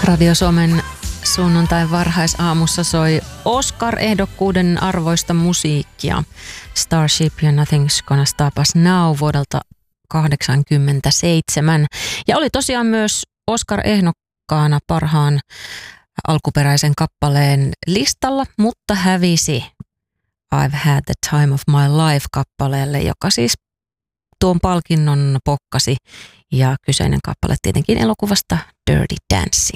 Radio Suomen sunnuntain varhaisaamussa soi Oscar-ehdokkuuden arvoista musiikkia. Starship ja Nothing's Gonna Stop Us Now vuodelta 1987. Ja oli tosiaan myös Oscar-ehdokkaana parhaan alkuperäisen kappaleen listalla, mutta hävisi I've Had the Time of My Life -kappaleelle, joka siis tuon palkinnon pokkasi. Ja kyseinen kappale tietenkin elokuvasta Dirty Dancing.